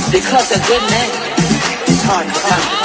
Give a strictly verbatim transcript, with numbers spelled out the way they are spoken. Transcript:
Because a good name is hard to find.